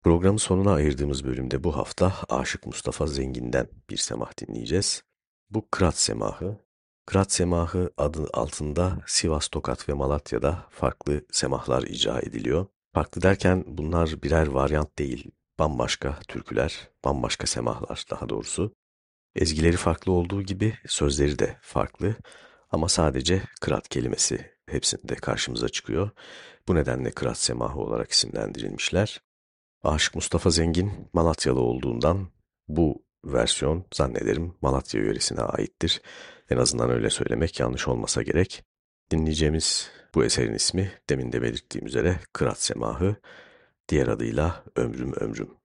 Programın sonuna ayırdığımız bölümde bu hafta Aşık Mustafa Zengin'den bir semah dinleyeceğiz. Bu Kırat Semahı. Kırat Semahı adı altında Sivas, Tokat ve Malatya'da farklı semahlar icra ediliyor. Farklı derken bunlar birer varyant değil, bambaşka türküler, bambaşka semahlar daha doğrusu. Ezgileri farklı olduğu gibi sözleri de farklı ama sadece kırat kelimesi hepsinde karşımıza çıkıyor. Bu nedenle kırat semahı olarak isimlendirilmişler. Aşık Mustafa Zengin Malatyalı olduğundan bu versiyon zannederim Malatya yöresine aittir. En azından öyle söylemek yanlış olmasa gerek. Dinleyeceğimiz bu eserin ismi demin de belirttiğim üzere Kırat Semahı, diğer adıyla Ömrüm Ömrüm.